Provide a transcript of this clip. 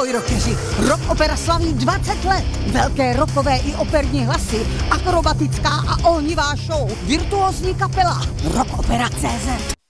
Ahoj rockeři, Rock Opera slaví 20 let. Velké rockové i operní hlasy, akrobatická a ohnivá show, virtuózní kapela, rockopera.cz.